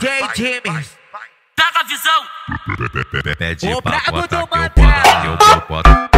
James. Pega a visão. Pede O pra brabo bota do que eu Mantel. boto.